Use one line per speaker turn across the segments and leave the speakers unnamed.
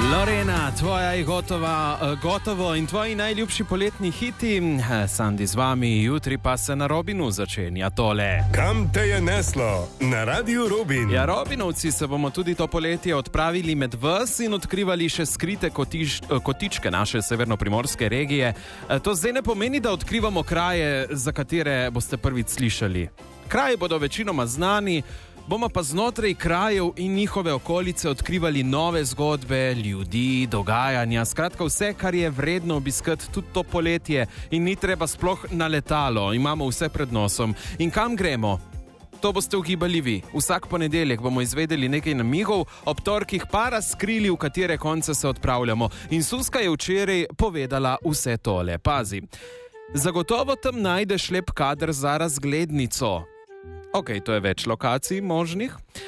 Lorena, tvoja je gotovo in tvoji najljubši poletni hiti. Sandi z vami, jutri pa se na Robinu začenja tole.
Kam te je neslo? Na Radiu Robin.
Ja, Robinovci se bomo tudi to poletje odpravili med vas in odkrivali še skrite kotičke naše severnoprimorske regije. To zdaj ne pomeni, da odkrivamo kraje, za katere boste prvič slišali. Kraji bodo večinoma znani, bomo pa znotraj krajev in njihove okolice odkrivali nove zgodbe, ljudi, dogajanja, skratka vse, kar je vredno obiskati tudi to poletje in ni treba sploh na letalo, imamo vse pred nosom. In kam gremo? To boste ugibali vi. Vsak ponedeljek bomo izvedeli nekaj namigov, ob torkih pa razkrili, v katere konce se odpravljamo. In Suska je včeraj povedala vse tole. Pazi, zagotovo tam najdeš lep kader za razglednico. Ok, to je več lokacij možnih.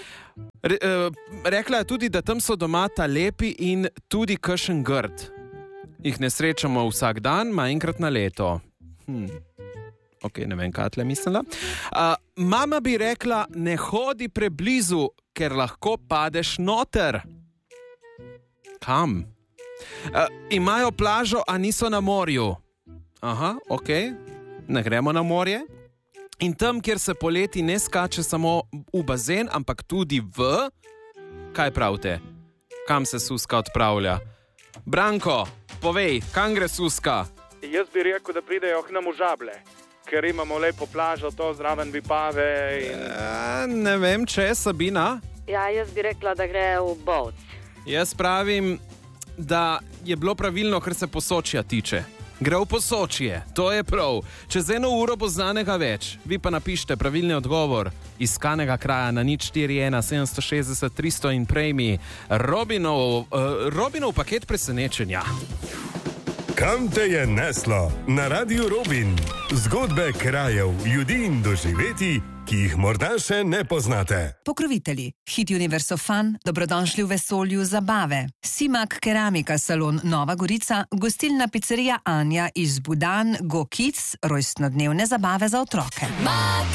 Rekla je tudi, da tam so doma ta lepi in tudi kakšen grd. Jih ne srečamo vsak dan, ma enkrat na leto. Ok, ne vem, kaj tle mislila. Mama bi rekla, ne hodi preblizu, ker lahko padeš noter. Kam? Imajo plažo, a niso na morju. Aha, ok, ne gremo na morje. In tam, kjer se poleti ne skače samo v bazen, ampak tudi v... Kaj pravite? Kam se Suska odpravlja? Branko, povej, kam gre Suska?
Jaz bi rekel, da pridejo k nam v Žable, ker imamo lepo plažo, to zraven Vipave in...
Ne vem, če, Sabina?
Ja, jaz bi rekla, da gre v Bovc.
Jaz pravim, da je bilo pravilno, kar se Posočja tiče. Gre v Posočje, to je prav. Čez 1 uro bo znanega več. Vi pa napišite pravilni odgovor iskanega kraja na 041 760 300 in prejmi Robinov paket presenečenja.
Kam te je neslo? Na Radiu Robin. Zgodbe krajev, ljudi in doživeti, ki jih morda še ne poznate.
Pokrovitelji. Hit Universe of Fun, dobrodošli v vesolju zabave. Simak Keramika salon Nova Gorica, gostilna pizzerija Anja iz Budan, Go Kids, rojstnodnevne zabave za otroke.